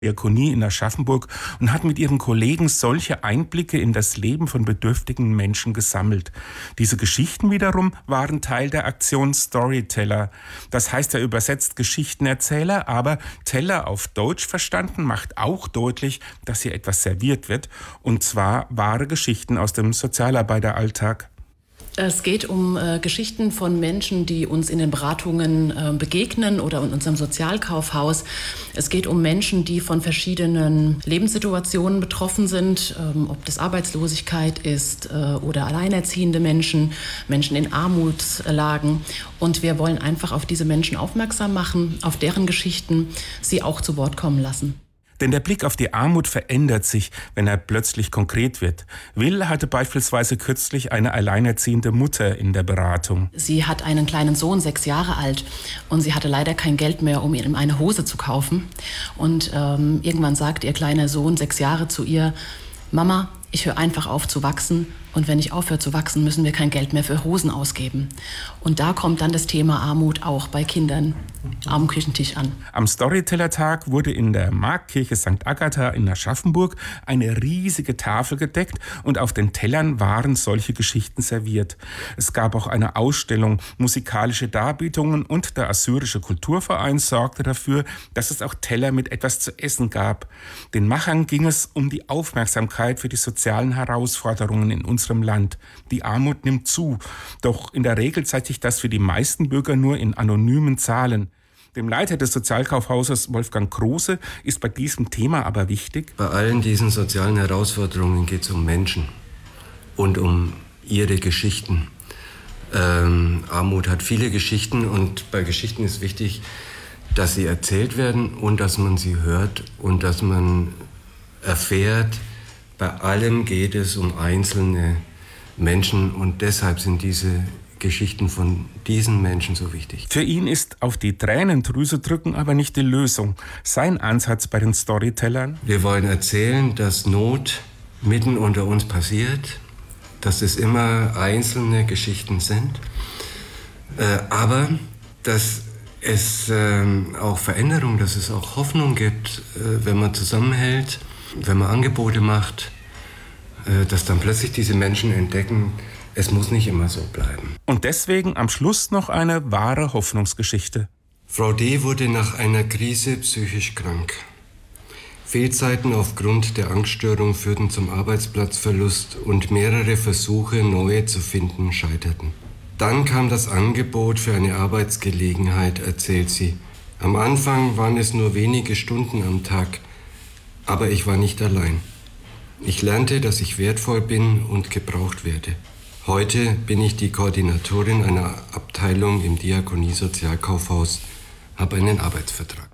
Diakonie in Aschaffenburg und hat mit ihren Kollegen solche Einblicke in das Leben von bedürftigen Menschen gesammelt. Diese Geschichten wiederum waren Teil der Aktion Storyteller. Das heißt ja übersetzt Geschichtenerzähler, aber Teller auf Deutsch verstanden macht auch deutlich, dass hier etwas serviert wird, und zwar wahre Geschichten aus dem Sozialarbeiteralltag. Es geht um Geschichten von Menschen, die uns in den Beratungen begegnen oder in unserem Sozialkaufhaus. Es geht um Menschen, die von verschiedenen Lebenssituationen betroffen sind, ob das Arbeitslosigkeit ist oder alleinerziehende Menschen, Menschen in Armutslagen. Und wir wollen einfach auf diese Menschen aufmerksam machen, auf deren Geschichten, sie auch zu Wort kommen lassen. Denn der Blick auf die Armut verändert sich, wenn er plötzlich konkret wird. Will hatte beispielsweise kürzlich eine alleinerziehende Mutter in der Beratung. Sie hat einen kleinen Sohn, 6 Jahre alt, und sie hatte leider kein Geld mehr, um ihm eine Hose zu kaufen. Und irgendwann sagt ihr kleiner Sohn, 6 Jahre, zu ihr: Mama, ich höre einfach auf zu wachsen, und wenn ich aufhöre zu wachsen, müssen wir kein Geld mehr für Hosen ausgeben. Und da kommt dann das Thema Armut auch bei Kindern am Küchentisch an. Am Storyteller-Tag wurde in der Marktkirche St. Agatha in Aschaffenburg eine riesige Tafel gedeckt und auf den Tellern waren solche Geschichten serviert. Es gab auch eine Ausstellung, musikalische Darbietungen und der Assyrische Kulturverein sorgte dafür, dass es auch Teller mit etwas zu essen gab. Den Machern ging es um die Aufmerksamkeit für die sozialen Herausforderungen in unserem Land. Die Armut nimmt zu, doch in der Regel zeigt sich das für die meisten Bürger nur in anonymen Zahlen. Dem Leiter des Sozialkaufhauses Wolfgang Große ist bei diesem Thema aber wichtig: Bei allen diesen sozialen Herausforderungen geht es um Menschen und um ihre Geschichten. Armut hat viele Geschichten, und bei Geschichten ist wichtig, dass sie erzählt werden und dass man sie hört und dass man erfährt, bei allem geht es um einzelne Menschen, und deshalb sind diese Geschichten von diesen Menschen so wichtig. Für ihn ist auf die Tränendrüse drücken aber nicht die Lösung. Sein Ansatz bei den Storytellern: Wir wollen erzählen, dass Not mitten unter uns passiert, dass es immer einzelne Geschichten sind, aber dass es auch Veränderung, dass es auch Hoffnung gibt, wenn man zusammenhält, wenn man Angebote macht, dass dann plötzlich diese Menschen entdecken, es muss nicht immer so bleiben. Und deswegen am Schluss noch eine wahre Hoffnungsgeschichte. Frau D. wurde nach einer Krise psychisch krank. Fehlzeiten aufgrund der Angststörung führten zum Arbeitsplatzverlust und mehrere Versuche, neue zu finden, scheiterten. Dann kam das Angebot für eine Arbeitsgelegenheit, erzählt sie. Am Anfang waren es nur wenige Stunden am Tag, aber ich war nicht allein. Ich lernte, dass ich wertvoll bin und gebraucht werde. Heute bin ich die Koordinatorin einer Abteilung im Diakonie-Sozialkaufhaus, habe einen Arbeitsvertrag.